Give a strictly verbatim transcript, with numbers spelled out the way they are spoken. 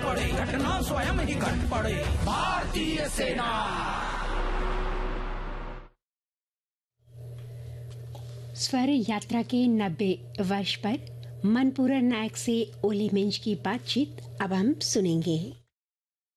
पड़े, घटना स्वयं ही घट पड़े। भारतीय सेना। स्वर यात्रा के नब्बे वर्ष पर मनपूरा नायक से ओली मिंज की बातचीत अब हम सुनेंगे।